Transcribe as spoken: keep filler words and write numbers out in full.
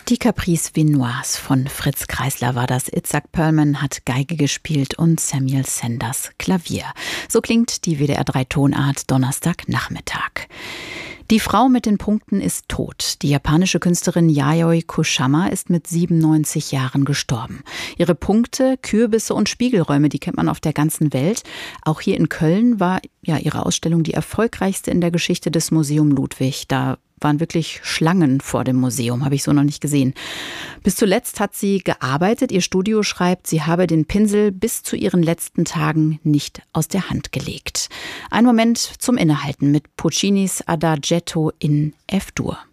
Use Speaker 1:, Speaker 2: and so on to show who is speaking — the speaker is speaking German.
Speaker 1: Die Caprice Vinoise von Fritz Kreisler war das. Itzhak Perlman hat Geige gespielt und Samuel Sanders Klavier. So klingt die W D R drei Tonart Donnerstagnachmittag. Die Frau mit den Punkten ist tot. Die japanische Künstlerin Yayoi Kusama ist mit siebenundneunzig Jahren gestorben. Ihre Punkte, Kürbisse und Spiegelräume, die kennt man auf der ganzen Welt. Auch hier in Köln war ja ihre Ausstellung die erfolgreichste in der Geschichte des Museum Ludwig. Da waren wirklich Schlangen vor dem Museum, habe ich so noch nicht gesehen. Bis zuletzt hat sie gearbeitet. Ihr Studio schreibt, sie habe den Pinsel bis zu ihren letzten Tagen nicht aus der Hand gelegt. Ein Moment zum Innehalten mit Puccinis Adagietto in F-Dur.